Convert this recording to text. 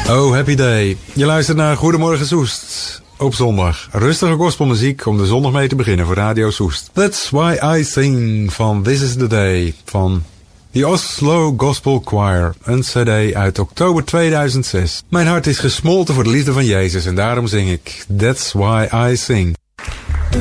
Oh, happy day. Je luistert naar Goedemorgen Soest. Op zondag. Rustige gospelmuziek om de zondag mee te beginnen voor Radio Soest. That's Why I Sing van This Is The Day van The Oslo Gospel Choir. Een cd uit oktober 2006. Mijn hart is gesmolten voor de liefde van Jezus en daarom zing ik That's Why I Sing.